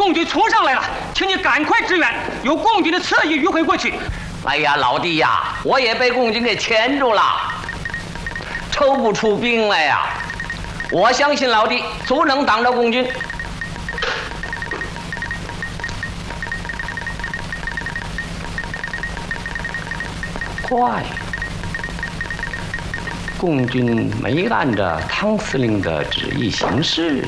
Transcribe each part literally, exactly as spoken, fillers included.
共军冲上来了，请你赶快支援，有共军的侧翼迂回过去。 哎呀，老弟呀，我也被共军给钳住了，抽不出兵来呀！我相信老弟足能挡着共军。怪，共军没按着汤司令的旨意行事。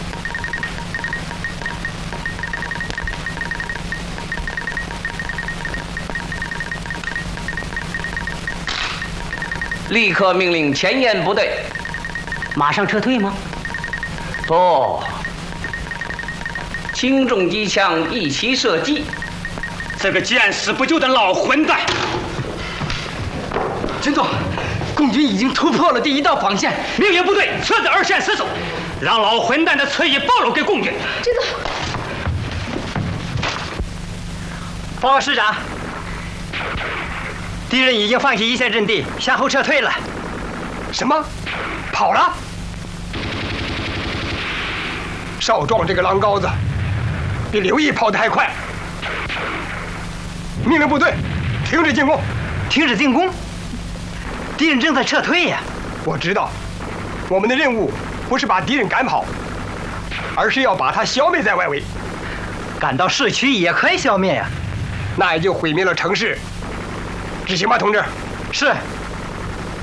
立刻命令前沿部队马上撤退吗？ 不，轻重机枪一齐射击。 这个剑士不就的老混蛋！军总，共军已经突破了第一道防线，命令部队撤至二线死守，让老混蛋的侧翼暴露给共军。 军总， 报告师长。敌人已经放弃一线阵地，向后撤退了。 什么？跑了？少壮这个狼羔子，比刘毅跑得还快。命令部队停止进攻， 停止进攻。敌人正在撤退呀。 我知道，我们的任务不是把敌人赶跑，而是要把他消灭在外围。 赶到市区也可以消灭呀， 那也就毁灭了城市。执行吧，同志。 是。